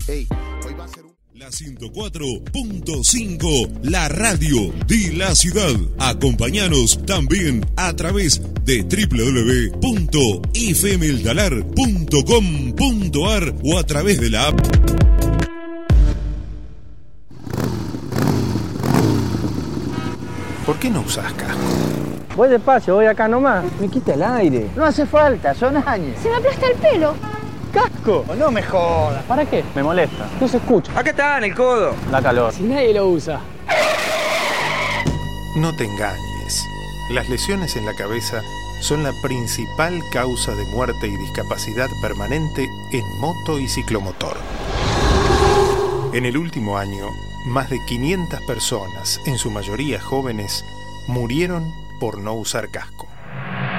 Ey, hoy va a ser La 104.5, la radio de la ciudad. Acompáñanos también a través de www.fmeldalar.com.ar o a través de la app. ¿Por qué no usás casco? Voy despacio, voy acá nomás. Me quita el aire. No hace falta, son años. Se me aplasta el pelo. ¡Casco! No me jodas. ¿Para qué? Me molesta. No se escucha. Acá está, en el codo. Da calor. Si nadie lo usa. No te engañes. Las lesiones en la cabeza son la principal causa de muerte y discapacidad permanente en moto y ciclomotor. En el último año, más de 500 personas, en su mayoría jóvenes, murieron por no usar casco.